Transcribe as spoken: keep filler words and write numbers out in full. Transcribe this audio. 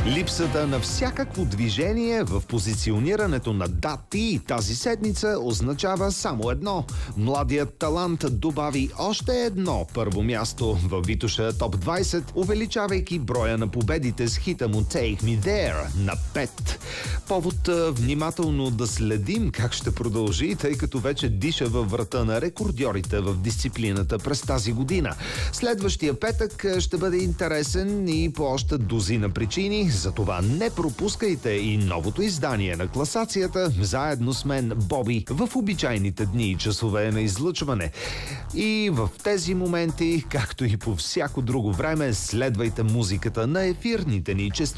Липсата на всякакво движение в позиционирането на Дати тази седмица означава само едно. Младият талант добави още едно първо място в Витоша Топ двайсет, увеличавайки броя на победите с хита му Take Me There на пет. Повод внимателно да следим как ще продължи, тъй като вече диша във врата на рекордьорите в дисциплината през тази година. Следващия петък ще бъде интересен и по още дузина причини. Затова не пропускайте и новото издание на класацията заедно с мен, Боби, в обичайните дни и часове на излъчване. И в тези моменти, както и по всяко друго време, следвайте музиката на ефирните ни честоти.